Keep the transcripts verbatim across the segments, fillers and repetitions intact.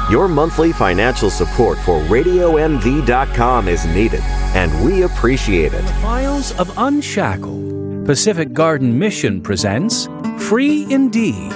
Your monthly financial support for radio m v dot com is needed, and we appreciate it. The Files of Unshackled, Pacific Garden Mission presents Free Indeed.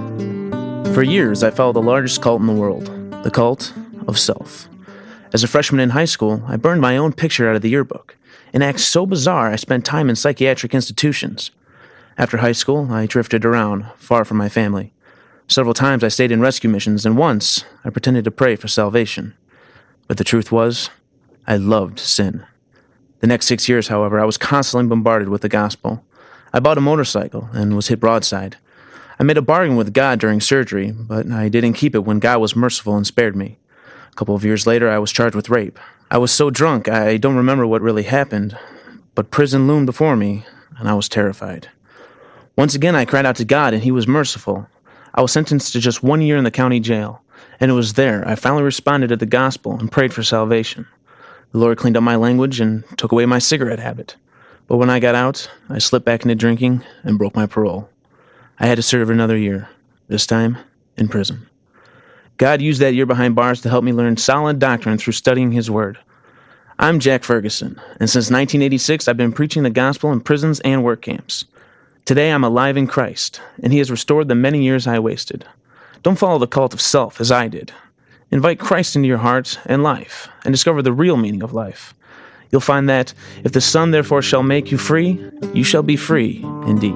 For years, I followed the largest cult in the world, the cult of self. As a freshman in high school, I burned my own picture out of the yearbook. An act so bizarre, I spent time in psychiatric institutions. After high school, I drifted around, far from my family. Several times I stayed in rescue missions, and once I pretended to pray for salvation. But the truth was, I loved sin. The next six years, however, I was constantly bombarded with the gospel. I bought a motorcycle and was hit broadside. I made a bargain with God during surgery, but I didn't keep it when God was merciful and spared me. A couple of years later, I was charged with rape. I was so drunk, I don't remember what really happened, but prison loomed before me, and I was terrified. Once again, I cried out to God, and He was merciful. I was sentenced to just one year in the county jail, and it was there I finally responded to the gospel and prayed for salvation. The Lord cleaned up my language and took away my cigarette habit. But when I got out, I slipped back into drinking and broke my parole. I had to serve another year, this time in prison. God used that year behind bars to help me learn solid doctrine through studying His Word. I'm Jack Ferguson, and since nineteen eighty-six, I've been preaching the gospel in prisons and work camps. Today, I'm alive in Christ, and He has restored the many years I wasted. Don't follow the cult of self as I did. Invite Christ into your heart and life, and discover the real meaning of life. You'll find that, if the Son therefore shall make you free, you shall be free indeed.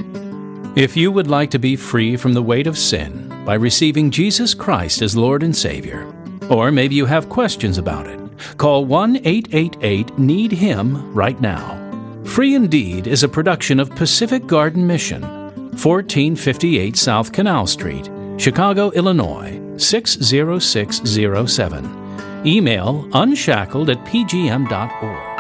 If you would like to be free from the weight of sin by receiving Jesus Christ as Lord and Savior, or maybe you have questions about it, call one eight eight eight need him right now. Free Indeed is a production of Pacific Garden Mission, fourteen fifty-eight South Canal Street, Chicago, Illinois, six zero six zero seven. Email unshackled at p g m dot org.